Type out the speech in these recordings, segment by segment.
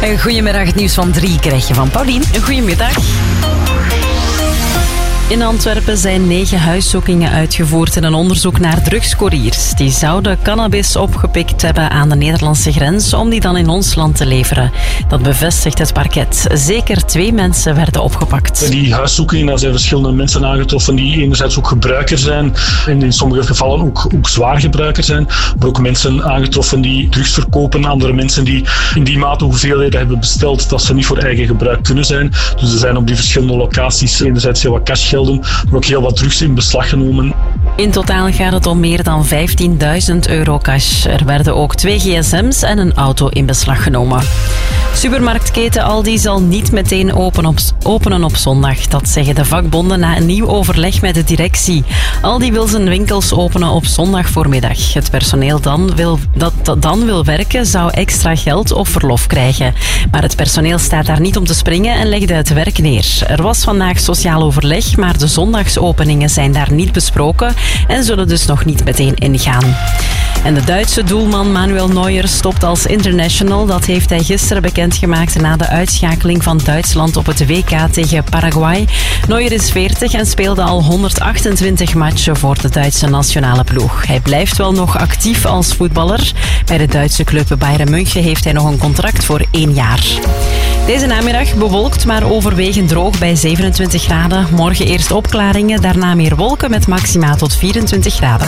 Goedemiddag, het nieuws van 3 krijg je van Paulien. Goedemiddag. In Antwerpen zijn 9 huiszoekingen uitgevoerd in een onderzoek naar drugscouriers. Die zouden cannabis opgepikt hebben aan de Nederlandse grens om die dan in ons land te leveren. Dat bevestigt het parket. Zeker 2 mensen werden opgepakt. Bij die huiszoekingen daar zijn verschillende mensen aangetroffen die enerzijds ook gebruiker zijn en in sommige gevallen ook zwaar gebruiker zijn. Maar ook mensen aangetroffen die drugs verkopen, andere mensen die in die mate hoeveelheden hebben besteld dat ze niet voor eigen gebruik kunnen zijn. Dus er zijn op die verschillende locaties enerzijds heel wat cashgelden, maar ook heel wat drugs in beslag genomen. In totaal gaat het om meer dan €15.000 cash. Er werden ook 2 gsm's en een auto in beslag genomen. Supermarktketen Aldi zal niet meteen openen op zondag. Dat zeggen de vakbonden na een nieuw overleg met de directie. Aldi wil zijn winkels openen op zondag voormiddag. Het personeel dat dan wil werken zou extra geld of verlof krijgen. Maar het personeel staat daar niet om te springen en legde het werk neer. Er was vandaag sociaal overleg, maar de zondagsopeningen zijn daar niet besproken en zullen dus nog niet meteen ingaan. En de Duitse doelman Manuel Neuer stopt als international. Dat heeft hij gisteren bekendgemaakt na de uitschakeling van Duitsland op het WK tegen Paraguay. Neuer is 40 en speelde al 128 matchen voor de Duitse nationale ploeg. Hij blijft wel nog actief als voetballer. Bij de Duitse club Bayern München heeft hij nog een contract voor 1 jaar. Deze namiddag bewolkt, maar overwegend droog bij 27 graden. Morgen eerst opklaringen, daarna meer wolken met maxima tot 24 graden.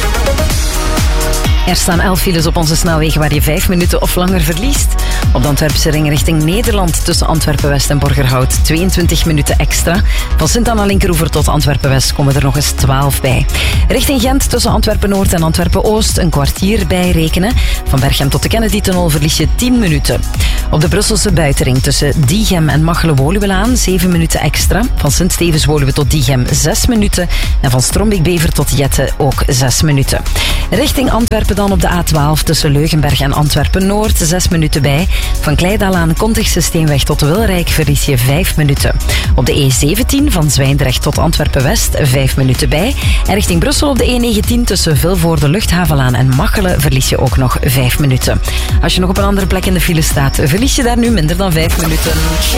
Er staan 11 files op onze snelwegen waar je 5 minuten of langer verliest. Op de Antwerpse ring richting Nederland tussen Antwerpen-West en Borgerhout 22 minuten extra. Van Sint-Anna Linkeroever tot Antwerpen-West komen er nog eens 12 bij. Richting Gent tussen Antwerpen-Noord en Antwerpen-Oost een kwartier bij rekenen. Van Berchem tot de Kennedy-tunnel verlies je 10 minuten. Op de Brusselse buitenring tussen Diegem en Machelen-Woluwelaan 7 minuten extra. Van Sint-Stevens-Woluwe tot Diegem 6 minuten. En van Strombeek-Bever tot Jette ook 6 minuten. Richting Antwerpen dan op de A12 tussen Leugenberg en Antwerpen-Noord 6 minuten bij. Van Kleidaal aan Kontigse Steenweg tot Wilrijk verlies je 5 minuten. Op de E17 van Zwijndrecht tot Antwerpen-West 5 minuten bij. En richting Brussel op de E19 tussen Vilvoorde Luchthavenlaan en Machelen verlies je ook nog 5 minuten. Als je nog op een andere plek in de file staat, verlies je daar nu minder dan 5 minuten.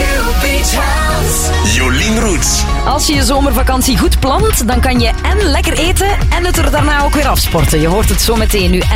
Jolien Roets. Als je je zomervakantie goed plant, dan kan je en lekker eten en het er daarna ook weer afsporten. Je hoort het zo meteen nu.